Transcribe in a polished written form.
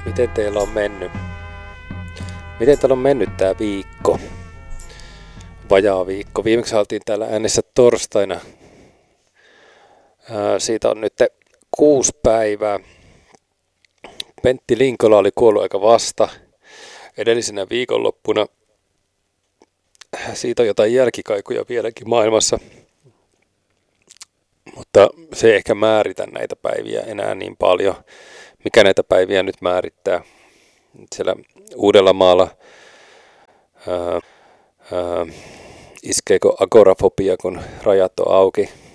Miten teillä on mennyt? Miten teillä on mennyt tää viikko? Vajaa viikko. Viimeksi oltiin täällä äänessä torstaina. Siitä on nyt 6 päivää. Pentti Linkola oli kuollut aika vasta. Edellisenä viikonloppuna. Siitä on jotain jälkikaikuja vieläkin maailmassa. Mutta se ei ehkä määritä näitä päiviä enää niin paljon. Mikä näitä päiviä nyt määrittää? Siellä Uudellamaalla iskeekö agorafobia, kun rajat on auki.